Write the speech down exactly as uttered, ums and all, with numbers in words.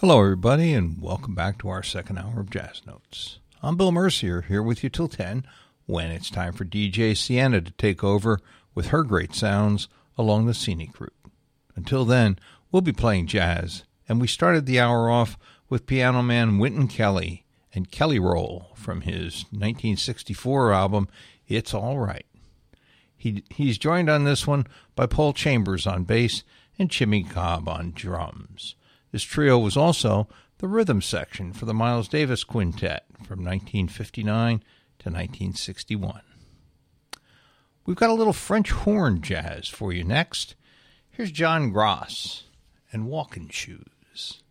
Hello, everybody, and welcome back to our second hour of Jazz Notes. I'm Bill Mercier, here with you till ten, when it's time for D J Sienna to take over with her great sounds along the scenic route. Until then, we'll be playing jazz, and we started the hour off with piano man Wynton Kelly and Kelly Roll from his nineteen sixty-four album, It's All Right. He, he's joined on this one by Paul Chambers on bass and Jimmy Cobb on drums. This trio was also the rhythm section for the Miles Davis Quintet from nineteen fifty-nine to nineteen sixty-one. We've got a little French horn jazz for you next. Here's John Gross and Walking Shoes.